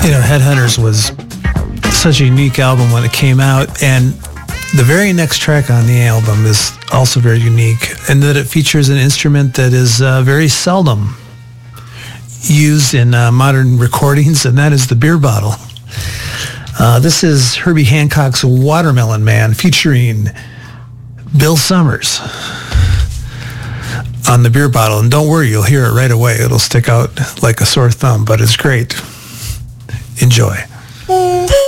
Headhunters was such a unique album when it came out, and the very next track on the album is also very unique in that it features an instrument that is very seldom used in modern recordings, and that is the beer bottle. This is Herbie Hancock's Watermelon Man featuring Bill Summers on the beer bottle. And don't worry, you'll hear it right away. It'll stick out like a sore thumb, but it's great. Enjoy.